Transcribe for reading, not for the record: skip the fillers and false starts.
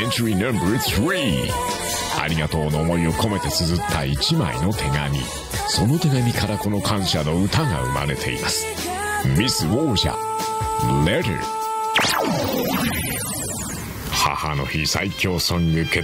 Entry No.3 ありがとうの思いを込めて綴った一枚の手紙。その手紙からこの感謝の歌が生まれています。ミス・ウォーシャ Letter。 母の日最強ソング決